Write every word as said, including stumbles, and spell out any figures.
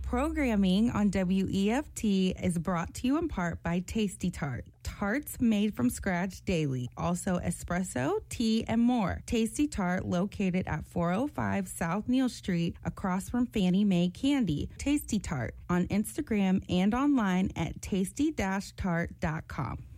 Programming on W E F T is brought to you in part by Tasty Tart. Tarts made from scratch daily. Also espresso, tea, and more. Tasty Tart located at four oh five South Neal Street across from Fannie Mae Candy. Tasty Tart on Instagram and online at tasty dash tart dot com.